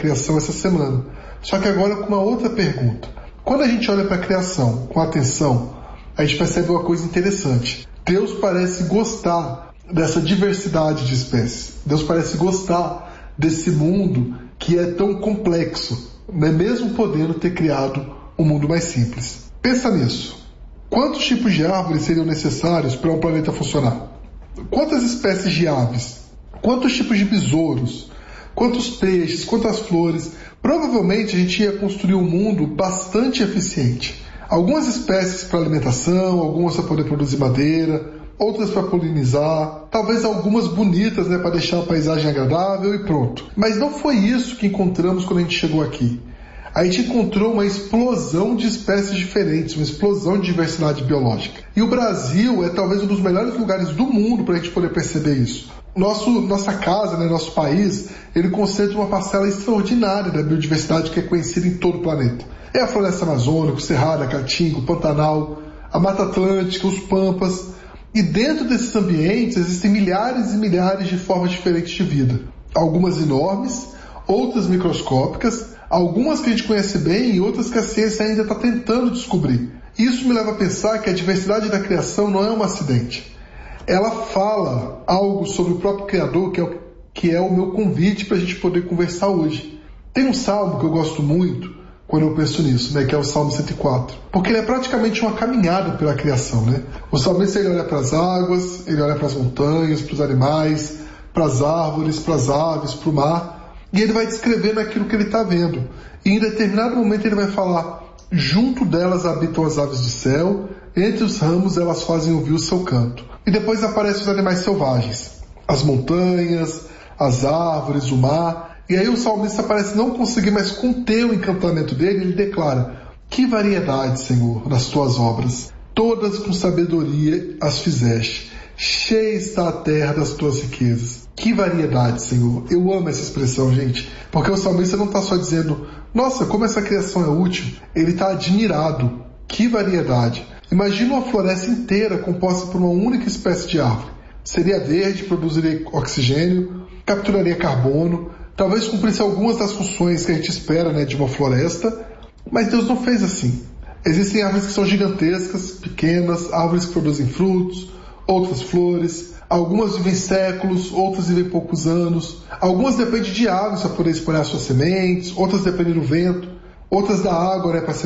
criação essa semana. Só que agora com uma outra pergunta. Quando a gente olha para a criação com atenção, a gente percebe uma coisa interessante. Deus parece gostar dessa diversidade de espécies. Deus parece gostar desse mundo que é tão complexo, né? Mesmo podendo ter criado um mundo mais simples. Pensa nisso. Quantos tipos de árvores seriam necessários para um planeta funcionar? Quantas espécies de aves? Quantos tipos de besouros? Quantos peixes? Quantas flores? Provavelmente a gente ia construir um mundo bastante eficiente. Algumas espécies para alimentação, algumas para poder produzir madeira, outras para polinizar, talvez algumas bonitas, né, para deixar a paisagem agradável e pronto. Mas não foi isso que encontramos quando a gente chegou aqui. A gente encontrou uma explosão de espécies diferentes, uma explosão de diversidade biológica. E o Brasil é talvez um dos melhores lugares do mundo para a gente poder perceber isso. Nossa casa, né, nosso país, ele concentra uma parcela extraordinária da biodiversidade que é conhecida em todo o planeta. É a floresta amazônica, o cerrado, a caatinga, o Pantanal, a Mata Atlântica, os pampas. E dentro desses ambientes existem milhares e milhares de formas diferentes de vida. Algumas enormes, outras microscópicas, algumas que a gente conhece bem e outras que a ciência ainda está tentando descobrir. Isso me leva a pensar que a diversidade da criação não é um acidente. Ela fala algo sobre o próprio Criador, que é o meu convite para a gente poder conversar hoje. Tem um salmo que eu gosto muito quando eu penso nisso, né, que é o Salmo 104. Porque ele é praticamente uma caminhada pela criação, né? O salmista, ele olha para as águas, ele olha para as montanhas, para os animais, para as árvores, para as aves, para o mar, e ele vai descrevendo aquilo que ele está vendo. E em determinado momento ele vai falar: junto delas habitam as aves do céu, entre os ramos elas fazem ouvir o seu canto. E depois aparecem os animais selvagens, as montanhas, as árvores, o mar. E aí o salmista parece não conseguir mais conter o encantamento dele. Ele declara: que variedade, Senhor, nas tuas obras, todas com sabedoria as fizeste, cheia está a terra das tuas riquezas. Que variedade, Senhor. Eu amo essa expressão, gente, porque o salmista não está só dizendo: nossa, como essa criação é útil. Ele está admirado. Que variedade. Imagina uma floresta inteira composta por uma única espécie de árvore. Seria verde, produziria oxigênio, capturaria carbono, talvez cumprisse algumas das funções que a gente espera, né, de uma floresta, mas Deus não fez assim. Existem árvores que são gigantescas, pequenas, árvores que produzem frutos, outras flores, algumas vivem séculos, outras vivem poucos anos, algumas dependem de água para poder espalhar suas sementes, outras dependem do vento, outras da água, né, para a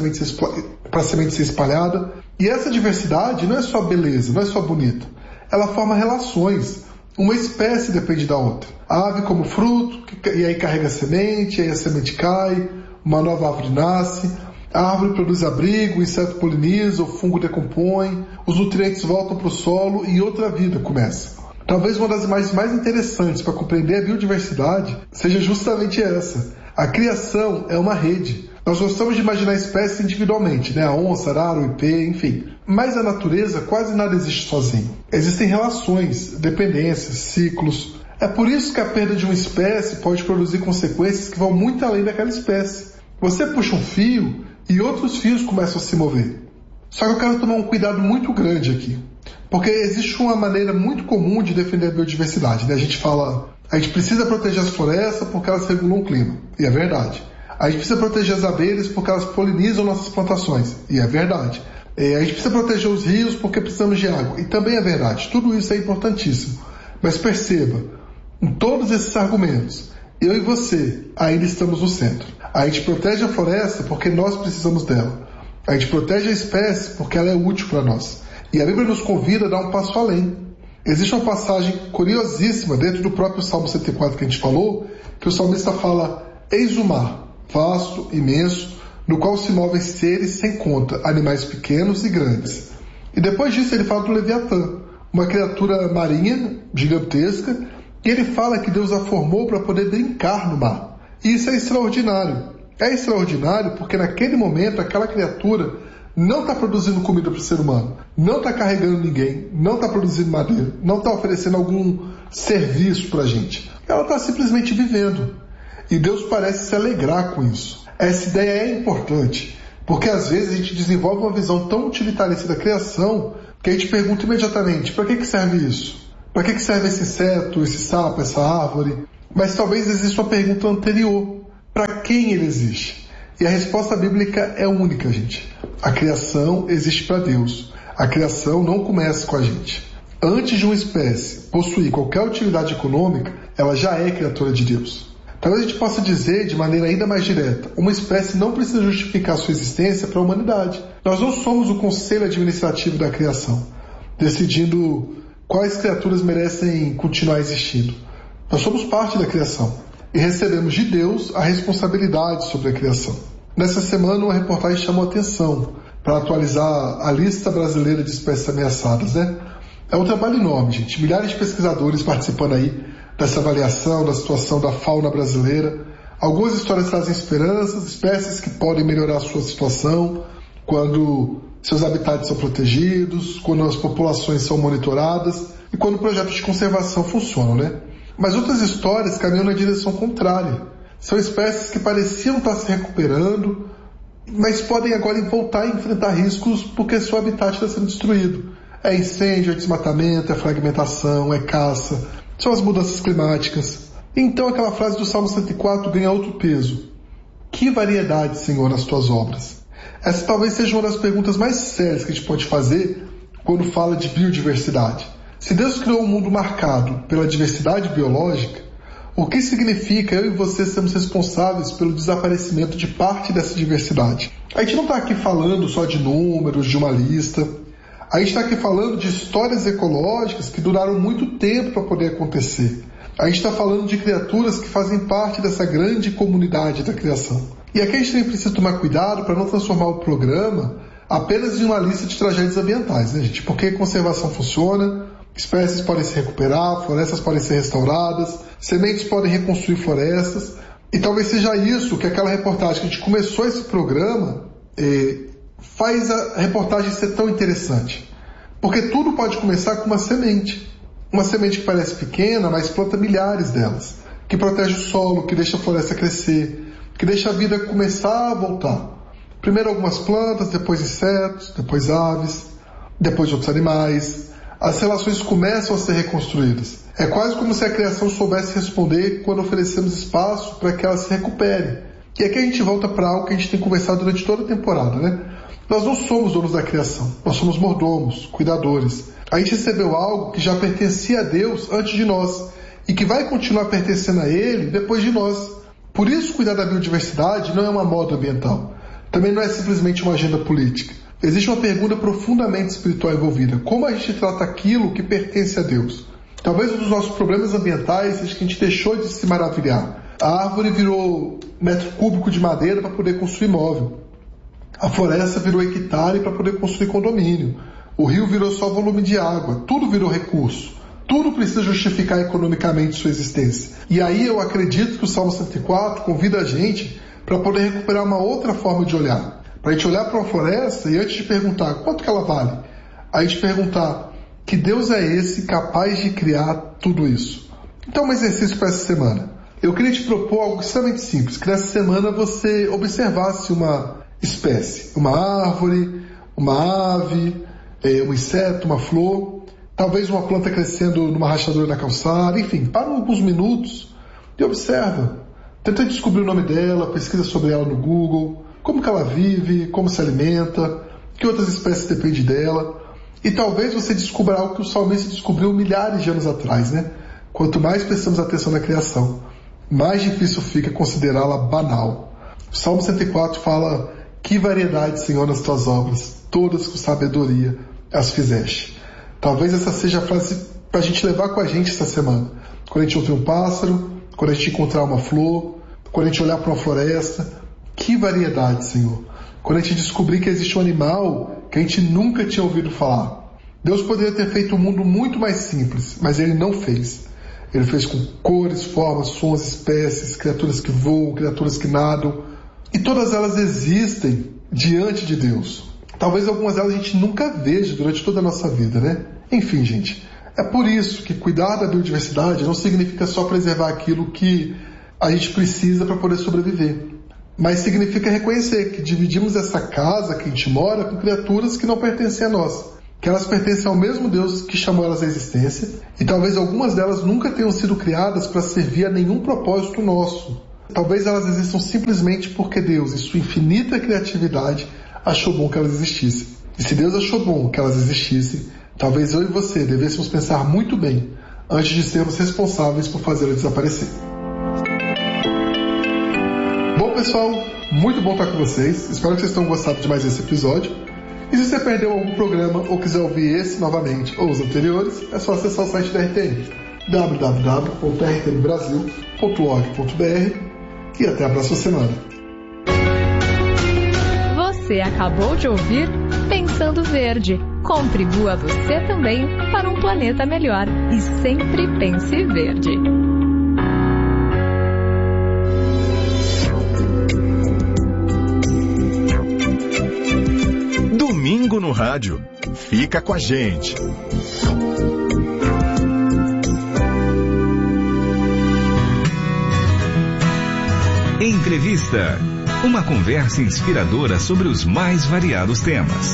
semente ser espalhada. E essa diversidade não é só beleza, não é só bonita. Ela forma relações. Uma espécie depende da outra. A ave come fruto, e aí carrega a semente, aí a semente cai, uma nova árvore nasce, a árvore produz abrigo, o inseto poliniza, o fungo decompõe, os nutrientes voltam para o solo e outra vida começa. Talvez uma das imagens mais interessantes para compreender a biodiversidade seja justamente essa. A criação é uma rede. Nós gostamos de imaginar espécies individualmente, né? A onça, arara, o ipê, enfim. Mas a natureza quase nada existe sozinho. Existem relações, dependências, ciclos. É por isso que a perda de uma espécie pode produzir consequências que vão muito além daquela espécie. Você puxa um fio e outros fios começam a se mover. Só que eu quero tomar um cuidado muito grande aqui. Porque existe uma maneira muito comum de defender a biodiversidade, né? A gente fala: a gente precisa proteger as florestas porque elas regulam o clima. E é verdade. A gente precisa proteger as abelhas porque elas polinizam nossas plantações. E é verdade. A gente precisa proteger os rios porque precisamos de água. E também é verdade. Tudo isso é importantíssimo. Mas perceba, em todos esses argumentos, eu e você ainda estamos no centro. A gente protege a floresta porque nós precisamos dela. A gente protege a espécie porque ela é útil para nós. E a Bíblia nos convida a dar um passo além. Existe uma passagem curiosíssima dentro do próprio Salmo 104 que a gente falou, que o salmista fala: eis o mar, vasto, imenso, no qual se movem seres sem conta, animais pequenos e grandes. E depois disso ele fala do Leviatã, uma criatura marinha, gigantesca, e ele fala que Deus a formou para poder brincar no mar. E isso é extraordinário. É extraordinário porque naquele momento aquela criatura não está produzindo comida para o ser humano, não está carregando ninguém, não está produzindo madeira, não está oferecendo algum serviço para a gente. Ela está simplesmente vivendo. E Deus parece se alegrar com isso. Essa ideia é importante, porque às vezes a gente desenvolve uma visão tão utilitarista da criação que a gente pergunta imediatamente: para que serve isso? Para que serve esse inseto, esse sapo, essa árvore? Mas talvez exista uma pergunta anterior: para quem ele existe? E a resposta bíblica é única, gente. A criação existe para Deus. A criação não começa com a gente. Antes de uma espécie possuir qualquer utilidade econômica, ela já é criatura de Deus. Talvez a gente possa dizer de maneira ainda mais direta, uma espécie não precisa justificar sua existência para a humanidade. Nós não somos o conselho administrativo da criação, decidindo quais criaturas merecem continuar existindo. Nós somos parte da criação e recebemos de Deus a responsabilidade sobre a criação. Nessa semana, uma reportagem chamou a atenção para atualizar a lista brasileira de espécies ameaçadas, né? É um trabalho enorme, gente. Milhares de pesquisadores participando aí dessa avaliação da situação da fauna brasileira. Algumas histórias trazem esperanças, espécies que podem melhorar a sua situação quando seus habitats são protegidos, quando as populações são monitoradas e quando projetos de conservação funcionam, né? Mas outras histórias caminham na direção contrária. São espécies que pareciam estar se recuperando, mas podem agora voltar a enfrentar riscos porque seu habitat está sendo destruído. É incêndio, é desmatamento, é fragmentação, é caça, são as mudanças climáticas. Então aquela frase do Salmo 104 ganha outro peso. Que variedade, Senhor, nas tuas obras? Essa talvez seja uma das perguntas mais sérias que a gente pode fazer quando fala de biodiversidade. Se Deus criou um mundo marcado pela diversidade biológica, o que significa eu e você sermos responsáveis pelo desaparecimento de parte dessa diversidade? A gente não está aqui falando só de números, de uma lista. A gente está aqui falando de histórias ecológicas que duraram muito tempo para poder acontecer. A gente está falando de criaturas que fazem parte dessa grande comunidade da criação. E aqui a gente também precisa tomar cuidado para não transformar o programa apenas em uma lista de tragédias ambientais, né, gente? Porque conservação funciona, espécies podem se recuperar, florestas podem ser restauradas, sementes podem reconstruir florestas. E talvez seja isso que aquela reportagem que a gente começou esse programa faz a reportagem ser tão interessante. Porque tudo pode começar com uma semente. Uma semente que parece pequena, mas planta milhares delas. Que protege o solo, que deixa a floresta crescer, que deixa a vida começar a voltar. Primeiro algumas plantas, depois insetos, depois aves, depois outros animais. As relações começam a ser reconstruídas. É quase como se a criação soubesse responder quando oferecemos espaço para que ela se recupere. E aqui a gente volta para algo que a gente tem conversado durante toda a temporada, né? Nós não somos donos da criação, nós somos mordomos, cuidadores. A gente recebeu algo que já pertencia a Deus antes de nós e que vai continuar pertencendo a Ele depois de nós. Por isso, cuidar da biodiversidade não é uma moda ambiental. Também não é simplesmente uma agenda política. Existe uma pergunta profundamente espiritual envolvida. Como a gente trata aquilo que pertence a Deus? Talvez um dos nossos problemas ambientais seja que a gente deixou de se maravilhar. A árvore virou metro cúbico de madeira para poder construir móvel. A floresta virou hectare para poder construir condomínio. O rio virou só volume de água. Tudo virou recurso. Tudo precisa justificar economicamente sua existência. E aí eu acredito que o Salmo 104 convida a gente para poder recuperar uma outra forma de olhar. Para a gente olhar para uma floresta e antes de perguntar quanto que ela vale, a gente perguntar que Deus é esse capaz de criar tudo isso. Então um exercício para essa semana. Eu queria te propor algo extremamente simples, que nessa semana você observasse uma espécie, uma árvore, uma ave, um inseto, uma flor, talvez uma planta crescendo numa rachadura na calçada, enfim, para alguns minutos e observa. Tenta descobrir o nome dela, pesquisa sobre ela no Google, como que ela vive, como se alimenta, que outras espécies dependem dela. E talvez você descubra algo que o salmista descobriu milhares de anos atrás, né? Quanto mais prestamos atenção na criação, mais difícil fica considerá-la banal. O Salmo 104 fala: que variedade, Senhor, nas tuas obras, todas com sabedoria as fizeste. Talvez essa seja a frase para a gente levar com a gente essa semana. Quando a gente ouvir um pássaro, quando a gente encontrar uma flor, quando a gente olhar para uma floresta, que variedade, Senhor. Quando a gente descobrir que existe um animal que a gente nunca tinha ouvido falar. Deus poderia ter feito um mundo muito mais simples, mas Ele não fez. Ele fez com cores, formas, sons, espécies, criaturas que voam, criaturas que nadam. E todas elas existem diante de Deus. Talvez algumas delas a gente nunca veja durante toda a nossa vida, né? Enfim, gente, é por isso que cuidar da biodiversidade não significa só preservar aquilo que a gente precisa para poder sobreviver. Mas significa reconhecer que dividimos essa casa que a gente mora com criaturas que não pertencem a nós. Que elas pertencem ao mesmo Deus que chamou elas à existência. E talvez algumas delas nunca tenham sido criadas para servir a nenhum propósito nosso. Talvez elas existam simplesmente porque Deus, em sua infinita criatividade, achou bom que elas existissem. E se Deus achou bom que elas existissem, talvez eu e você devêssemos pensar muito bem antes de sermos responsáveis por fazê-las desaparecer. Bom, pessoal, muito bom estar com vocês. Espero que vocês tenham gostado de mais esse episódio. E se você perdeu algum programa ou quiser ouvir esse novamente ou os anteriores, é só acessar o site da RTM, www.rtmbrasil.org.br, e até a próxima semana. Você acabou de ouvir Pensando Verde. Contribua você também para um planeta melhor e sempre pense verde. Domingo no Rádio. Fica com a gente. Entrevista. Uma conversa inspiradora sobre os mais variados temas.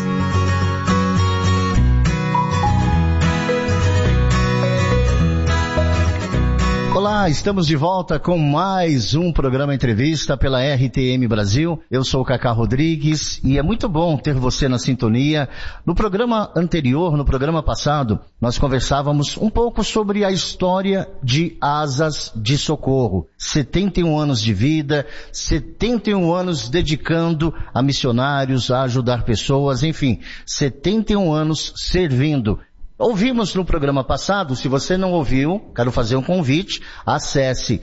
Olá, estamos de volta com mais um programa Entrevista pela RTM Brasil. Eu sou o Cacá Rodrigues e é muito bom ter você na sintonia. No programa anterior, no programa passado, nós conversávamos um pouco sobre a história de Asas de Socorro. 71 anos de vida, 71 anos dedicando a missionários, a ajudar pessoas, enfim, 71 anos servindo. Ouvimos no programa passado, se você não ouviu, quero fazer um convite, acesse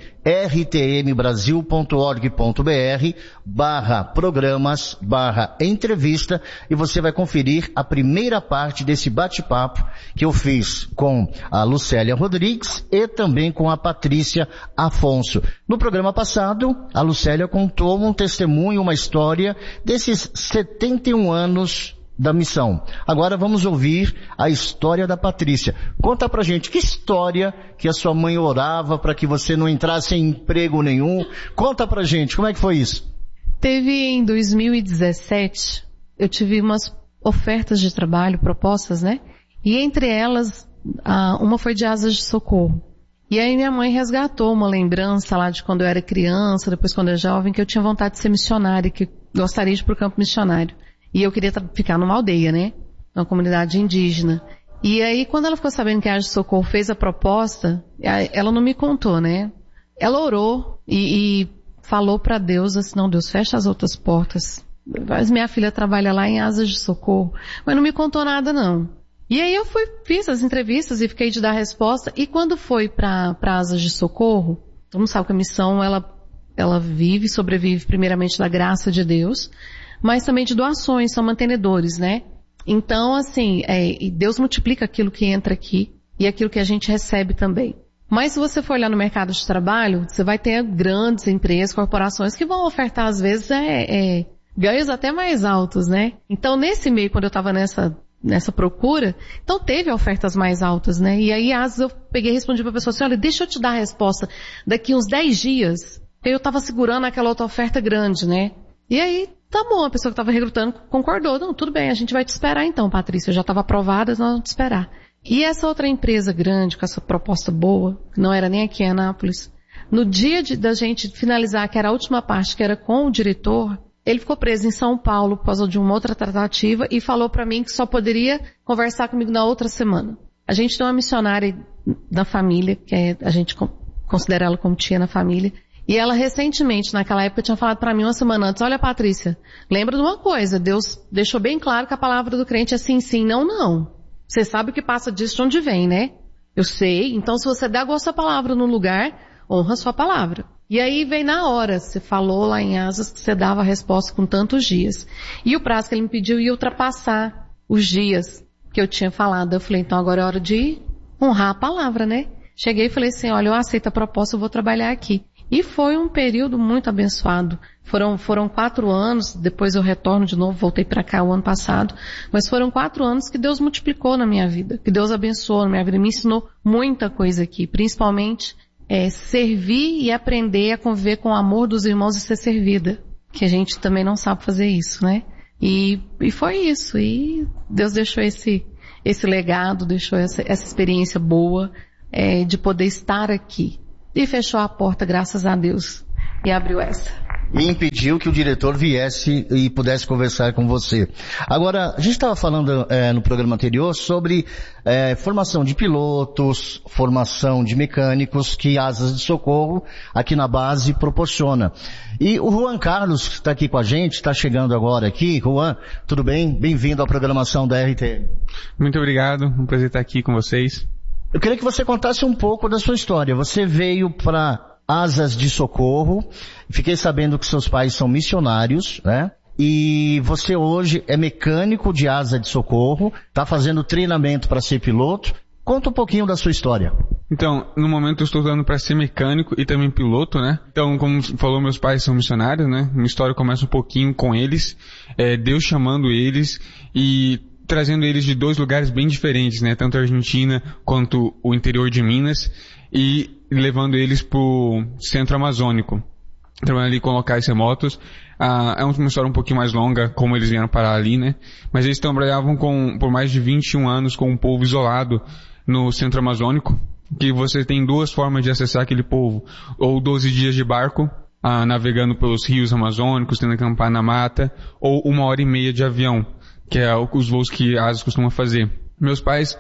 rtmbrasil.org.br/programas/entrevista e você vai conferir a primeira parte desse bate-papo que eu fiz com a Lucélia Rodrigues e também com a Patrícia Afonso. No programa passado, a Lucélia contou um testemunho, uma história desses 71 anos da missão. Agora vamos ouvir a história da Patrícia. Conta pra gente, que história que a sua mãe orava para que você não entrasse em emprego nenhum? Conta pra gente, como é que foi isso? Teve em 2017, eu tive umas ofertas de trabalho, propostas, né? E entre elas, uma foi de Asas de Socorro. E aí minha mãe resgatou uma lembrança lá de quando eu era criança, depois quando eu era jovem, que eu tinha vontade de ser missionária, que gostaria de ir pro campo missionário. E eu queria ficar numa aldeia, né? Numa comunidade indígena. E aí, quando ela ficou sabendo que a Asas de Socorro fez a proposta, ela não me contou, né? Ela orou e falou pra Deus assim, não, Deus, fecha as outras portas. Mas minha filha trabalha lá em Asas de Socorro. Mas não me contou nada, não. E aí eu fiz as entrevistas e fiquei de dar resposta. E quando foi pra Asas de Socorro, todo mundo sabe que a missão, ela vive, sobrevive primeiramente da graça de Deus, mas também de doações, são mantenedores, né? Então, assim, Deus multiplica aquilo que entra aqui e aquilo que a gente recebe também. Mas se você for olhar no mercado de trabalho, você vai ter grandes empresas, corporações que vão ofertar, às vezes, ganhos até mais altos, né? Então, nesse meio, quando eu estava nessa procura, então teve ofertas mais altas, né? E aí, às vezes, eu peguei e respondi para a pessoa assim, olha, deixa eu te dar a resposta daqui uns 10 dias. Eu estava segurando aquela outra oferta grande, né? E aí, tá bom, a pessoa que estava recrutando concordou. Não, tudo bem, a gente vai te esperar então, Patrícia. Eu já estava aprovada, nós vamos te esperar. E essa outra empresa grande, com essa proposta boa, que não era nem aqui em Anápolis, no dia da gente finalizar, que era a última parte, que era com o diretor, ele ficou preso em São Paulo por causa de uma outra tratativa e falou para mim que só poderia conversar comigo na outra semana. A gente tem uma missionária da família, que a gente considera ela como tia na família, e ela recentemente, naquela época, tinha falado para mim uma semana antes, olha, Patrícia, lembra de uma coisa, Deus deixou bem claro que a palavra do crente é sim, sim, não, não. Você sabe o que passa disso de onde vem, né? Eu sei, então se você der a sua palavra no lugar, honra a sua palavra. E aí vem na hora, você falou lá em Asas que você dava a resposta com tantos dias. E o prazo que ele me pediu ia ultrapassar os dias que eu tinha falado. Eu falei, então agora é hora de honrar a palavra, né? Cheguei e falei assim, olha, eu aceito a proposta, eu vou trabalhar aqui. E foi um período muito abençoado. Foram 4 anos, depois eu retorno de novo, voltei para cá o ano passado, mas foram 4 anos que Deus multiplicou na minha vida, que Deus abençoou na minha vida, me ensinou muita coisa aqui, principalmente servir e aprender a conviver com o amor dos irmãos e ser servida, que a gente também não sabe fazer isso, né? E foi isso, e Deus deixou esse legado, deixou essa experiência boa de poder estar aqui. E fechou a porta, graças a Deus, e abriu essa. E impediu que o diretor viesse e pudesse conversar com você. Agora, a gente estava falando no programa anterior sobre formação de pilotos, formação de mecânicos que Asas de Socorro aqui na base proporciona. E o Juan Carlos, que está aqui com a gente, está chegando agora aqui. Juan, tudo bem? Bem-vindo à programação da RTM. Muito obrigado, um prazer estar aqui com vocês. Eu queria que você contasse um pouco da sua história. Você veio para Asas de Socorro, fiquei sabendo que seus pais são missionários, né? E você hoje é mecânico de asa de socorro, está fazendo treinamento para ser piloto. Conta um pouquinho da sua história. Então, no momento eu estou estudando para ser mecânico e também piloto, né? Então, como falou, meus pais são missionários, né? Minha história começa um pouquinho com eles, Deus chamando eles e trazendo eles de 2 lugares bem diferentes, né? Tanto a Argentina quanto o interior de Minas, e levando eles pro centro amazônico, trabalhando ali com locais remotos. É uma história um pouquinho mais longa, como eles vieram parar ali, né? Mas eles trabalhavam por mais de 21 anos com um povo isolado no centro amazônico, que você tem 2 formas de acessar aquele povo, ou 12 dias de barco, navegando pelos rios amazônicos, tendo que acampar na mata, ou 1h30 de avião, que é os voos que a Asas costuma fazer. Meus pais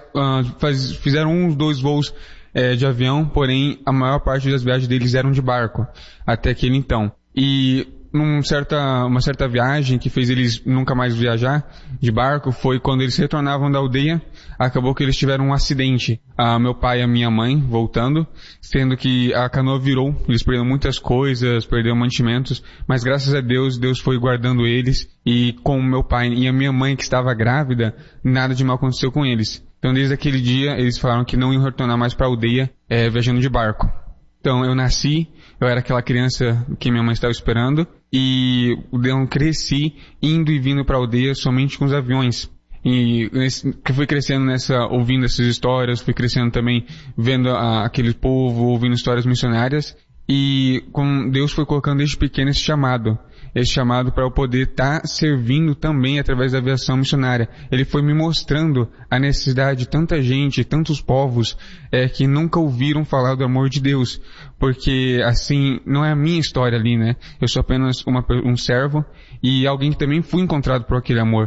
fizeram 1 ou 2 voos de avião, porém a maior parte das viagens deles eram de barco, até aquele então. E uma certa viagem que fez eles nunca mais viajar de barco foi quando eles retornavam da aldeia. Acabou que eles tiveram um acidente, meu pai e a minha mãe voltando, sendo que a canoa virou, eles perderam muitas coisas, perderam mantimentos, mas graças a Deus, Deus foi guardando eles, e com meu pai e a minha mãe que estava grávida, nada de mal aconteceu com eles. Então desde aquele dia eles falaram que não iam retornar mais para a aldeia viajando de barco. Então eu nasci, eu era aquela criança que minha mãe estava esperando, e eu cresci indo e vindo para a aldeia somente com os aviões. E que fui crescendo ouvindo essas histórias, fui crescendo também vendo aquele povo, ouvindo histórias missionárias, e Deus foi colocando desde pequeno esse chamado para eu poder estar servindo também através da aviação missionária. Ele foi me mostrando a necessidade de tanta gente, tantos povos, que nunca ouviram falar do amor de Deus. Porque, assim, não é a minha história ali, né? Eu sou apenas um servo e alguém que também foi encontrado por aquele amor.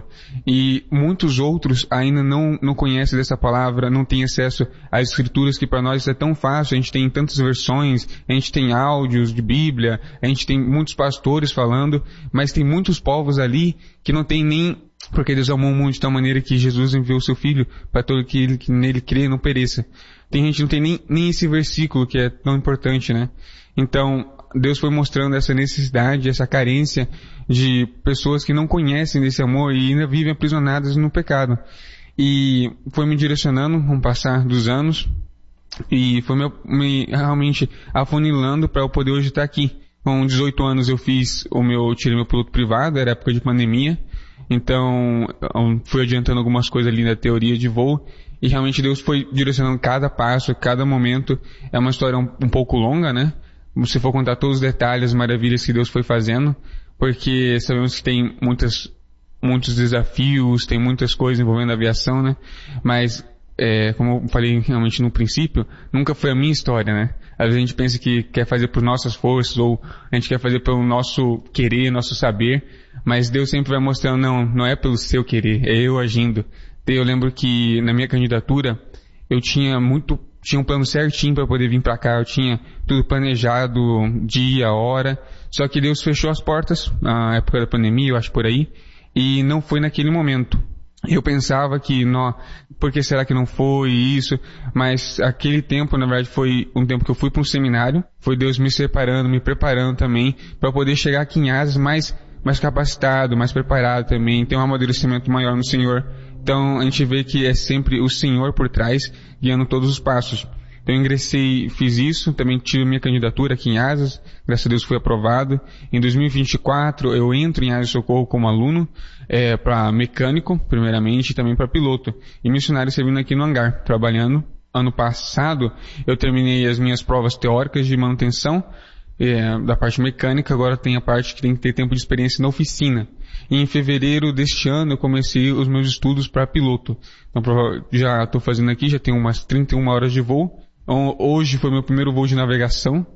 E muitos outros ainda não conhecem dessa palavra, não têm acesso às escrituras, que para nós é tão fácil. A gente tem tantas versões, a gente tem áudios de Bíblia, a gente tem muitos pastores falando, mas tem muitos povos ali que não tem nem, porque Deus amou o mundo de tal maneira que Jesus enviou o seu Filho para todo aquele que nele crê não pereça. Tem gente que não tem nem esse versículo que é tão importante, né? Então, Deus foi mostrando essa necessidade, essa carência de pessoas que não conhecem desse amor e ainda vivem aprisionadas no pecado. E foi me direcionando com o passar dos anos, e foi me realmente afunilando para eu poder hoje estar aqui. Com 18 anos eu tirei meu piloto privado, era época de pandemia, então fui adiantando algumas coisas ali na teoria de voo, e realmente Deus foi direcionando cada passo, cada momento. É uma história um pouco longa, né? Se for contar todos os detalhes, as maravilhas que Deus foi fazendo, porque sabemos que tem muitos desafios, tem muitas coisas envolvendo a aviação, né? Mas, como eu falei realmente no princípio, nunca foi a minha história, né? Às vezes a gente pensa que quer fazer por nossas forças, ou a gente quer fazer pelo nosso querer, nosso saber, mas Deus sempre vai mostrando, não é pelo seu querer, é eu agindo. Eu lembro que na minha candidatura, eu tinha um plano certinho para poder vir para cá, eu tinha tudo planejado, dia, hora, só que Deus fechou as portas, na época da pandemia, eu acho por aí, e não foi naquele momento. Eu pensava que, por que será que não foi isso? Mas aquele tempo, na verdade, foi um tempo que eu fui para um seminário, foi Deus me separando, me preparando também, para poder chegar aqui em Asas mais capacitado, mais preparado também, ter um amadurecimento maior no Senhor. Então, a gente vê que é sempre o Senhor por trás, guiando todos os passos. Então, eu ingressei, fiz isso, também tive minha candidatura aqui em Asas, graças a Deus fui aprovado. Em 2024, eu entro em Asas de Socorro como aluno, para mecânico, primeiramente, e também para piloto. E missionário servindo aqui no hangar, trabalhando. Ano passado, eu terminei as minhas provas teóricas de manutenção, da parte mecânica, agora tem a parte que tem que ter tempo de experiência na oficina. E em fevereiro deste ano eu comecei os meus estudos para piloto. Então já estou fazendo aqui, já tenho umas 31 horas de voo. Então, hoje foi meu primeiro voo de navegação,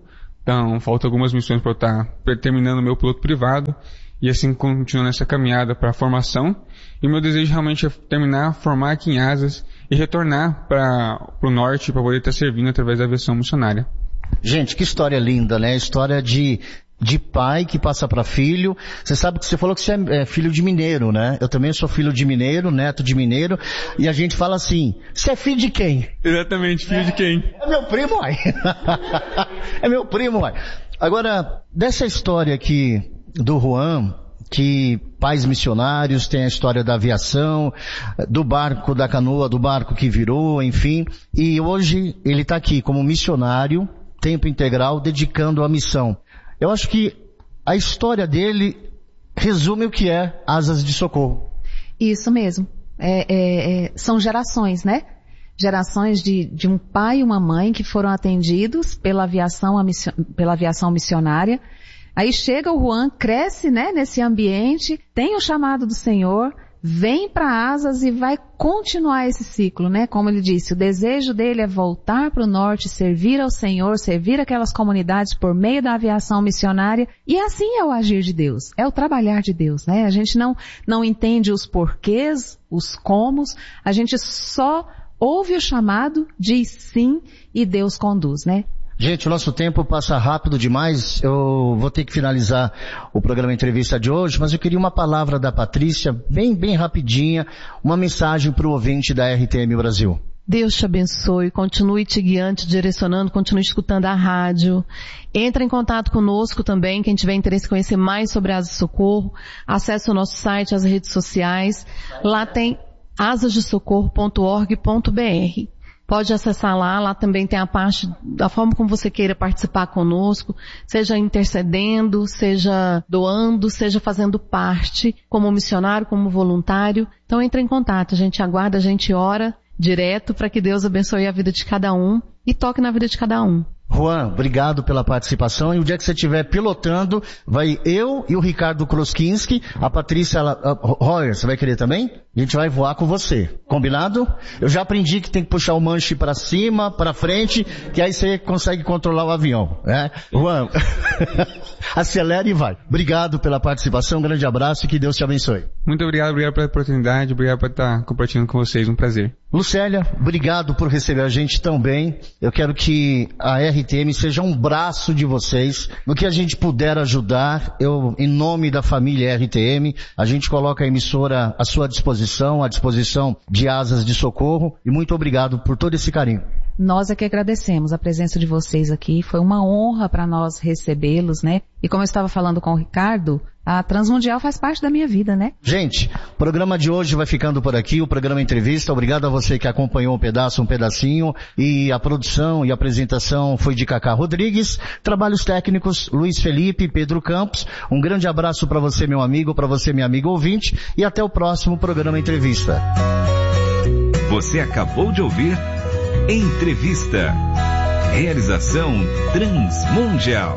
Então, faltam algumas missões para eu estar terminando o meu piloto privado e assim continuando essa caminhada para a formação. E o meu desejo realmente é terminar, formar aqui em Asas e retornar para o norte para poder estar servindo através da aviação missionária. Gente, que história linda, né? História de pai que passa para filho. Você sabe que você falou que você é filho de mineiro, né? Eu também sou filho de mineiro, neto de mineiro, e a gente fala assim, você é filho de quem? Exatamente, filho de quem? É meu primo, uai. É meu primo, uai. Agora, dessa história aqui do Juan, que pais missionários, tem a história da aviação, do barco, da canoa, do barco que virou, enfim, e hoje ele está aqui como missionário, tempo integral, dedicando a missão. Eu acho que a história dele resume o que é Asas de Socorro. Isso mesmo. São gerações, né? Gerações de um pai e uma mãe que foram atendidos pela aviação missionária. Aí chega o Juan, cresce, né, nesse ambiente, tem o chamado do Senhor, vem para Asas e vai continuar esse ciclo, né? Como ele disse, o desejo dele é voltar para o norte, servir ao Senhor, servir aquelas comunidades por meio da aviação missionária. E assim é o agir de Deus, é o trabalhar de Deus, né? A gente não entende os porquês, os comos, a gente só ouve o chamado, diz sim e Deus conduz, né? Gente, o nosso tempo passa rápido demais, eu vou ter que finalizar o programa Entrevista de hoje, mas eu queria uma palavra da Patrícia, bem rapidinha, uma mensagem para o ouvinte da RTM Brasil. Deus te abençoe, continue te guiando, te direcionando, continue escutando a rádio. Entre em contato conosco também, quem tiver interesse em conhecer mais sobre Asas de Socorro, acesse o nosso site, as redes sociais, lá tem asasdesocorro.org.br. Pode acessar lá também tem a parte da forma como você queira participar conosco, seja intercedendo, seja doando, seja fazendo parte como missionário, como voluntário. Então entre em contato, a gente aguarda, a gente ora direto para que Deus abençoe a vida de cada um e toque na vida de cada um. Juan, obrigado pela participação, e o dia que você estiver pilotando, vai eu e o Ricardo Kroskinski, a Patrícia Royer, você vai querer também? A gente vai voar com você, combinado? Eu já aprendi que tem que puxar o manche para cima, para frente, que aí você consegue controlar o avião, né? Juan, acelera e vai. Obrigado pela participação, um grande abraço e que Deus te abençoe. Muito obrigado pela oportunidade, obrigado por estar compartilhando com vocês, um prazer. Lucélia, obrigado por receber a gente tão bem. Eu quero que a RTM seja um braço de vocês. No que a gente puder ajudar, em nome da família RTM, a gente coloca a emissora à sua disposição, à disposição de Asas de Socorro. E muito obrigado por todo esse carinho. Nós é que agradecemos a presença de vocês aqui. Foi uma honra para nós recebê-los, né? E como eu estava falando com o Ricardo, a Transmundial faz parte da minha vida, né? Gente, o programa de hoje vai ficando por aqui, o programa Entrevista. Obrigado a você que acompanhou um pedacinho. E a produção e a apresentação foi de Cacá Rodrigues. Trabalhos técnicos, Luiz Felipe, Pedro Campos. Um grande abraço para você, meu amigo, para você, minha amiga ouvinte. E até o próximo programa Entrevista. Você acabou de ouvir Entrevista. Realização Transmundial.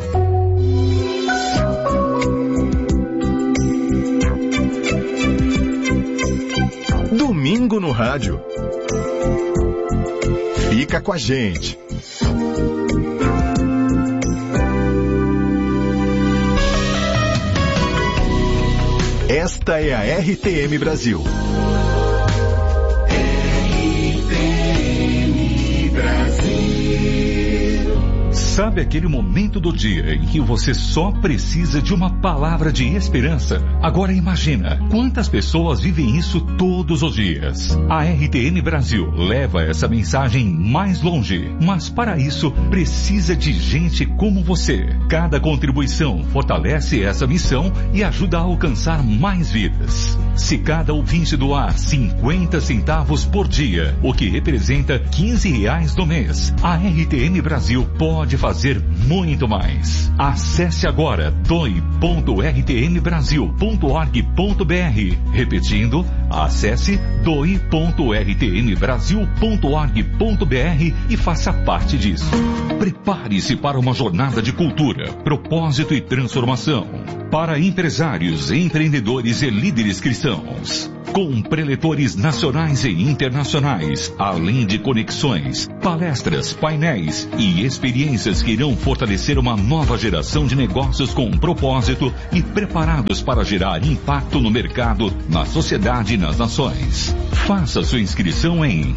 Domingo no rádio. Fica com a gente. Esta é a RTM Brasil. Sabe aquele momento do dia em que você só precisa de uma palavra de esperança? Agora imagina, quantas pessoas vivem isso todos os dias? A RTM Brasil leva essa mensagem mais longe, mas para isso precisa de gente como você. Cada contribuição fortalece essa missão e ajuda a alcançar mais vidas. Se cada ouvinte doar 50 centavos por dia, o que representa R$15 no mês, a RTM Brasil pode fazer muito mais. Acesse agora doe.rtmbrasil.org.br. Repetindo, acesse doe.rtmbrasil.org.br e faça parte disso. Prepare-se para uma jornada de cultura, propósito e transformação. para empresários, empreendedores e líderes cristãos. Com preletores nacionais e internacionais, além de conexões, palestras, painéis e experiências que irão fortalecer uma nova geração de negócios com propósito e preparados para gerar impacto no mercado, na sociedade e nas nações. Faça sua inscrição em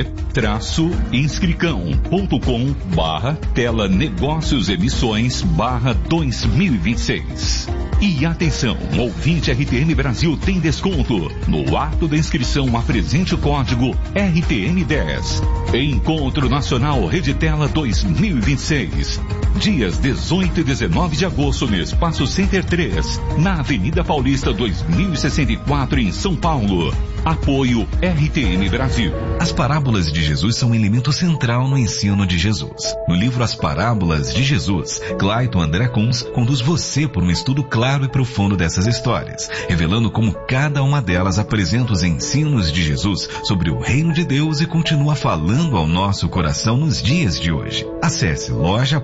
e-inscricão.com/tela negócios emissões /2026. E atenção, ouvinte RTM Brasil tem desconto. No ato da inscrição, apresente o código RTM10. Encontro Nacional Reditela 2026. Dias 18 e 19 de agosto no Espaço Center 3, na Avenida Paulista 2064, em São Paulo. Apoio RTM Brasil. As parábolas de Jesus são um elemento central no ensino de Jesus. No livro As Parábolas de Jesus, Clayton André Kunz conduz você por um estudo claro e profundo dessas histórias, revelando como cada uma delas apresenta os ensinos de Jesus sobre o reino de Deus e continua falando ao nosso coração nos dias de hoje. Acesse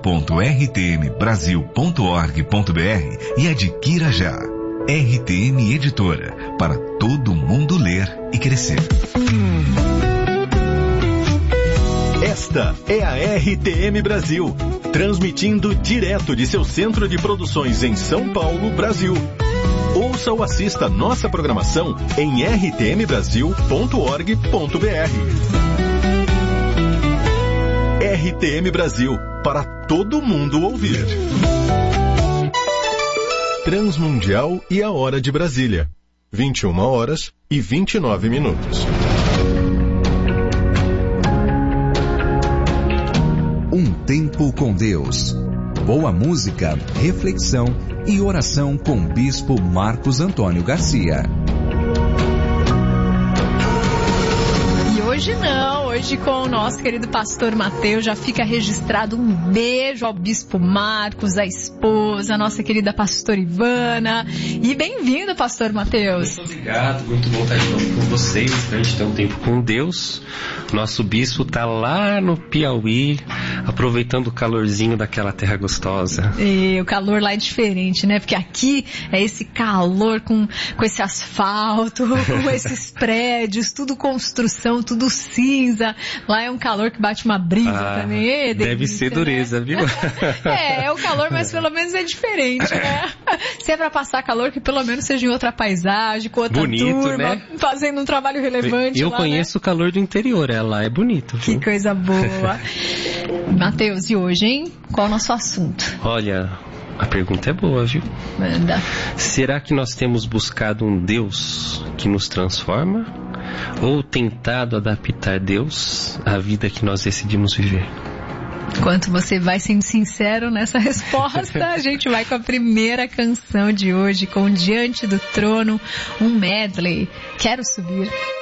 loja.rtmbrasil.org.br e adquira já. RTM Editora, para todo mundo ler e crescer. Esta é a RTM Brasil, transmitindo direto de seu centro de produções em São Paulo, Brasil. Ouça ou assista nossa programação em rtmbrasil.org.br. RTM Brasil, para todo mundo ouvir. Transmundial e a Hora de Brasília. 21h29. Um tempo com Deus. Boa música, reflexão e oração com o Bispo Marcos Antônio Garcia. Hoje não, hoje com o nosso querido pastor Mateus, já fica registrado um beijo ao Bispo Marcos, à esposa, a nossa querida pastora Ivana, e bem-vindo, pastor Mateus. Muito obrigado, muito bom estar de novo com vocês, pra gente ter um tempo com Deus. Nosso bispo tá lá no Piauí, aproveitando o calorzinho daquela terra gostosa. E o calor lá é diferente, né? Porque aqui é esse calor com esse asfalto, com esses prédios, tudo construção, tudo cinza. Lá é um calor que bate uma brisa também. Deve ser dureza, né? Viu? É o calor, mas pelo menos é diferente, né? Se é pra passar calor, que pelo menos seja em outra paisagem, com outra turma, né? Fazendo um trabalho relevante. Eu lá, conheço, né? O calor do interior, lá é bonito. Que coisa boa. Mateus, e hoje, hein? Qual é o nosso assunto? Olha, a pergunta é boa, viu? Manda. Será que nós temos buscado um Deus que nos transforma? Ou tentado adaptar Deus à vida que nós decidimos viver? Enquanto você vai sendo sincero nessa resposta, a gente vai com a primeira canção de hoje, com Diante do Trono, um medley. Quero subir.